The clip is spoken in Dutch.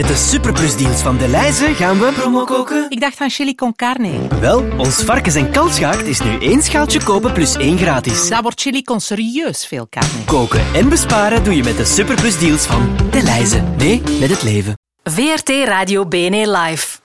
Met de superplusdeals van Delhaize gaan we promo koken. Ik dacht aan chili con carne. Wel, ons varkens- en kalfsgaard is nu 1 schaaltje kopen plus 1 gratis. Daar wordt chili con serieus veel carne. Koken en besparen doe je met de superplusdeals van Delhaize. Nee, met het leven. VRT Radio BNE Live.